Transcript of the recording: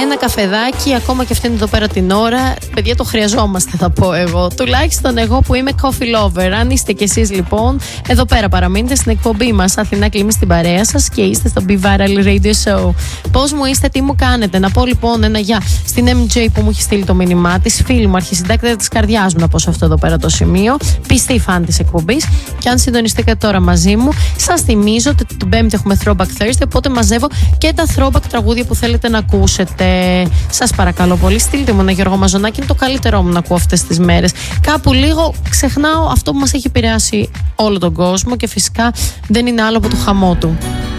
ένα καφεδάκι, ακόμα και αυτήν εδώ πέρα την ώρα. Παιδιά, το χρειαζόμαστε, θα πω εγώ. Τουλάχιστον εγώ που είμαι coffee lover. Αν είστε κι εσείς λοιπόν, εδώ πέρα παραμείνετε στην εκπομπή μας Αθηνά Κλίμη στην παρέα σας και είστε στο Be Viral Radio Show. Πώς μου είστε, τι μου κάνετε? Να πω λοιπόν ένα γεια στην MJ που μου έχει στείλει το μήνυμά της, φίλη μου, αρχισυντάκτρια της καρδιάς μου, να πω σε αυτό εδώ πέρα το σημείο. Πιστή φαν της εκπομπής. Και αν συντονιστείτε τώρα μαζί μου, σας θυμίζω ότι την Πέμπτη έχουμε Throwback Thursday. Οπότε μαζεύω και τα throwback τραγούδια που θέλετε να ακούσετε. Σας παρακαλώ πολύ, στείλτε μου ένα Γιώργο Μαζονάκη. Είναι το καλύτερό μου να ακούω αυτές τις μέρες. Κάπου λίγο ξεχνάω αυτό που μας έχει επηρεάσει όλο τον κόσμο και φυσικά δεν είναι άλλο από το χαμό του.